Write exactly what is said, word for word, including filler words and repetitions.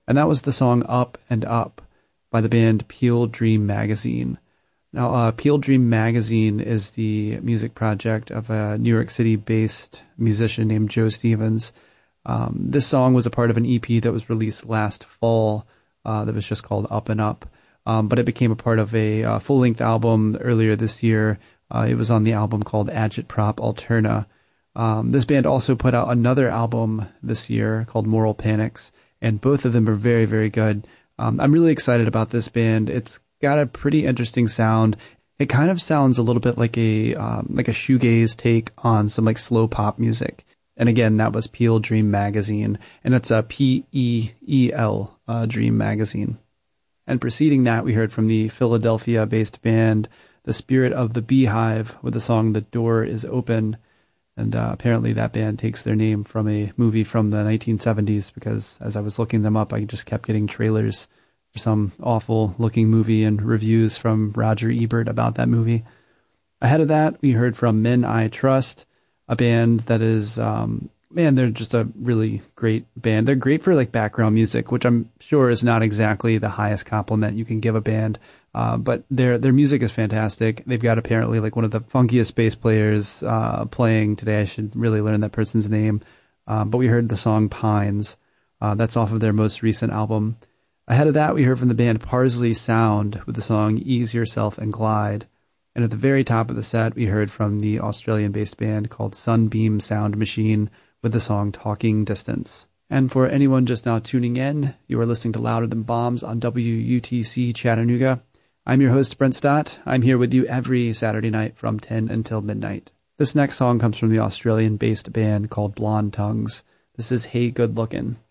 And that was the song Up and Up by the band Peel Dream Magazine. Now, uh, Peel Dream Magazine is the music project of a New York City-based musician named Joe Stevens. Um, this song was a part of an E P that was released last fall uh, that was just called Up and Up, um, but it became a part of a uh, full-length album earlier this year. Uh, it was on the album called Agitprop Alterna. Um, this band also put out another album this year called Moral Panics, and both of them are very, very good. Um, I'm really excited about this band. It's got a pretty interesting sound. It kind of sounds a little bit like a um, like a shoegaze take on some like slow pop music. And again, that was Peel Dream Magazine, and it's a P E E L uh, Dream Magazine. And preceding that, we heard from the Philadelphia-based band The Spirit of the Beehive with the song "The Door Is Open." And uh, apparently that band takes their name from a movie from the nineteen seventies, because as I was looking them up, I just kept getting trailers for some awful-looking movie and reviews from Roger Ebert about that movie. Ahead of that, we heard from Men I Trust, a band that is, um, man, they're just a really great band. They're great for like background music, which I'm sure is not exactly the highest compliment you can give a band. Uh, but their their music is fantastic. They've got apparently like one of the funkiest bass players uh, playing today. I should really learn that person's name. Uh, but we heard the song Pines. Uh, that's off of their most recent album. Ahead of that, we heard from the band Parsley Sound with the song Ease Yourself and Glide. And at the very top of the set, we heard from the Australian-based band called Sunbeam Sound Machine with the song Talking Distance. And for anyone just now tuning in, you are listening to Louder Than Bombs on W U T C Chattanooga. I'm your host, Brent Stott. I'm here with you every Saturday night from ten until midnight. This next song comes from the Australian-based band called Blonde Tongues. This is Hey Good Lookin'.